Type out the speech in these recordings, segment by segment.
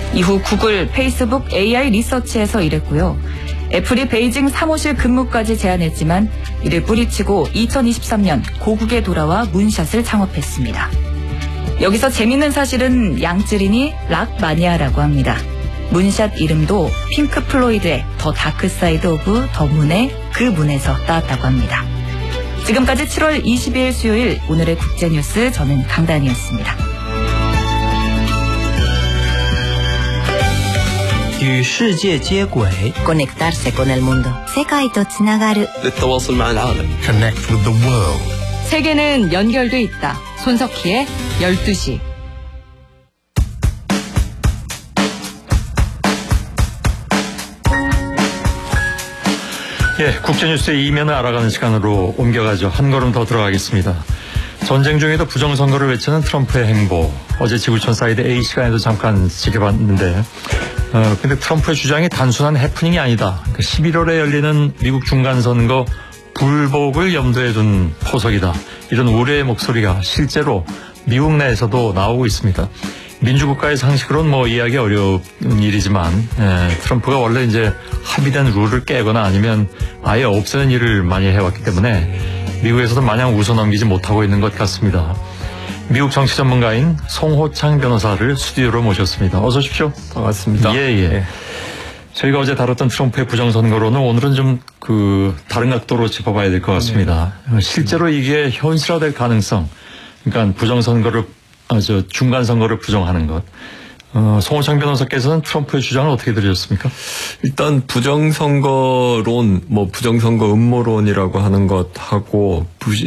이후 구글, 페이스북, AI 리서치에서 일했고요. 애플이 베이징 사무실 근무까지 제안했지만 이를 뿌리치고 2023년 고국에 돌아와 문샷을 창업했습니다. 여기서 재밌는 사실은 양쯔린이 락 마니아라고 합니다. 문샷 이름도 핑크 플로이드의 더 다크 사이드 오브 더 문의 그 문에서 따왔다고 합니다. 지금까지 7월 22일 수요일 오늘의 국제뉴스 저는 강단이었습니다. 与世界接轨 Conectarse con el mundo. 世界とつながる للتواصل مع العالم. Connect with the world. 세계는 연결돼 있다. 손석희의 12시. 예, 국제뉴스의 이면을 알아가는 시간으로 옮겨가죠. 한 걸음 더 들어가겠습니다. 전쟁 중에도 부정선거를 외치는 트럼프의 행보. 어제 지구촌 사이드 A 시간에도 잠깐 지켜봤는데 근데 트럼프의 주장이 단순한 해프닝이 아니다. 11월에 열리는 미국 중간선거 불복을 염두에 둔 포석이다. 이런 우려의 목소리가 실제로 미국 내에서도 나오고 있습니다. 민주국가의 상식으로는 이해하기 어려운 일이지만 트럼프가 원래 이제 합의된 룰을 깨거나 아니면 아예 없애는 일을 많이 해왔기 때문에 미국에서도 마냥 웃어넘기지 못하고 있는 것 같습니다. 미국 정치 전문가인 송호창 변호사를 스튜디오로 모셨습니다. 어서 오십시오. 반갑습니다. 예. 저희가 어제 다뤘던 트럼프의 부정선거로는 오늘은 좀 다른 각도로 짚어봐야 될 것 같습니다. 실제로 이게 현실화될 가능성, 그러니까 부정선거를 중간선거를 부정하는 것. 송호창 변호사께서는 트럼프의 주장을 어떻게 들으셨습니까? 일단 부정선거론, 부정선거 음모론이라고 하는 것하고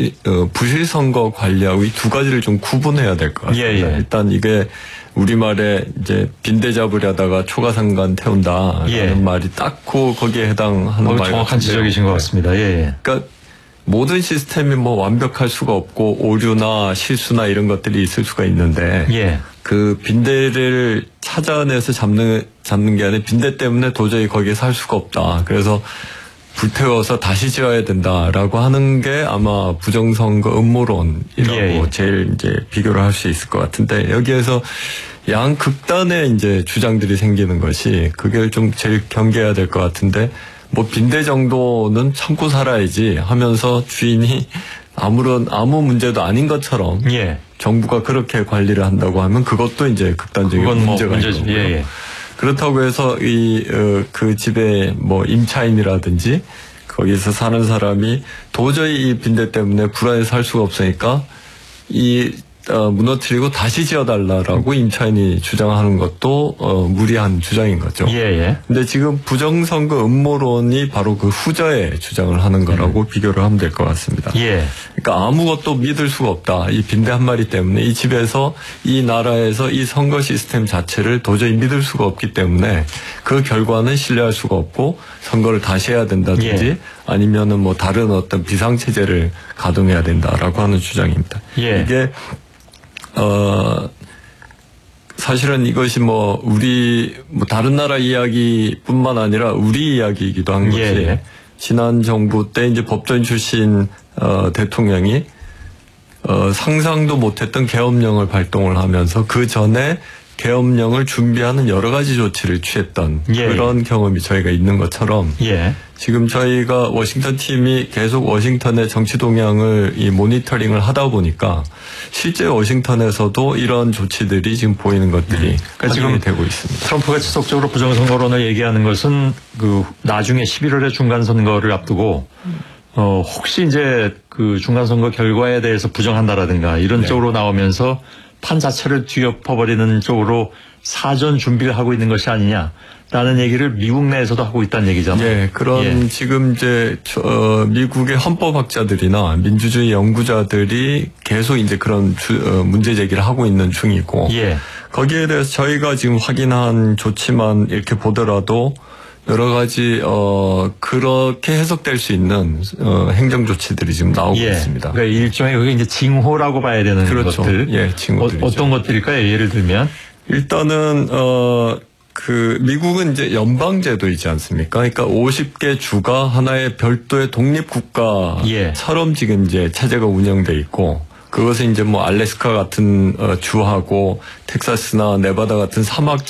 부실선거 관리하고 이 두 가지를 좀 구분해야 될 것 같습니다. 예. 일단 이게 우리말에 이제 빈대 잡으려다가 초가상간 태운다라는 말이 딱 거기에 해당하는 말. 정확한 지적이신 것 같습니다. 예. 그러니까 모든 시스템이 완벽할 수가 없고 오류나 실수나 이런 것들이 있을 수가 있는데 예. 그 빈대를 찾아내서 잡는 게 아니라 빈대 때문에 도저히 거기에 살 수가 없다. 그래서 불태워서 다시 지어야 된다라고 하는 게 아마 부정선거 음모론이라고 제일 이제 비교를 할 수 있을 것 같은데 여기에서 양 극단의 이제 주장들이 생기는 것이 그게 좀 제일 경계해야 될 것 같은데 빈대 정도는 참고 살아야지 하면서 주인이 아무 문제도 아닌 것처럼 정부가 그렇게 관리를 한다고 하면 그것도 이제 극단적인 문제가 있는 거고요. 그렇다고 해서 그 집에 임차인이라든지 거기서 사는 사람이 도저히 이 빈대 때문에 불안해 살 수가 없으니까 무너뜨리고 다시 지어달라라고 임차인이 주장하는 것도 무리한 주장인 거죠. 근데 지금 부정선거 음모론이 바로 그 후자의 주장을 하는 거라고 비교를 하면 될 것 같습니다. 그러니까 아무것도 믿을 수가 없다. 이 빈대 한 마리 때문에 이 집에서 이 나라에서 이 선거 시스템 자체를 도저히 믿을 수가 없기 때문에 그 결과는 신뢰할 수가 없고 선거를 다시 해야 된다든지 아니면은 다른 어떤 비상체제를 가동해야 된다라고 하는 주장입니다. 이게 사실은 이것이 우리 다른 나라 이야기뿐만 아니라 우리 이야기이기도 한 것이 지난 정부 때 이제 법조인 출신 대통령이 상상도 못했던 계엄령을 발동을 하면서 그 전에 계엄령을 준비하는 여러 가지 조치를 취했던 그런 경험이 저희가 있는 것처럼 지금 저희가 워싱턴 팀이 계속 워싱턴의 정치 동향을 모니터링을 하다 보니까 실제 워싱턴에서도 이런 조치들이 지금 보이는 것들이 지금 되고 있습니다. 트럼프가 지속적으로 부정선거론을 얘기하는 것은 나중에 11월에 중간선거를 앞두고 혹시 이제 그 중간선거 결과에 대해서 부정한다라든가 이런 쪽으로 나오면서 판 자체를 뒤엎어버리는 쪽으로 사전 준비를 하고 있는 것이 아니냐라는 얘기를 미국 내에서도 하고 있다는 얘기잖아요. 지금 이제 미국의 헌법학자들이나 민주주의 연구자들이 계속 이제 그런 문제 제기를 하고 있는 중이고 거기에 대해서 저희가 지금 확인한 조치만 이렇게 보더라도 여러 가지 그렇게 해석될 수 있는 행정 조치들이 지금 나오고 있습니다. 그러니까 일종의 그게 이제 징호라고 봐야 되는 것들. 징호들이죠. 어떤 것들일까요? 예를 들면 일단은 미국은 이제 연방제도이지 않습니까? 그러니까 50개 주가 하나의 별도의 독립국가처럼 지금 이제 체제가 운영돼 있고 그것은 이제 알래스카 같은 주하고 텍사스나 네바다 같은 사막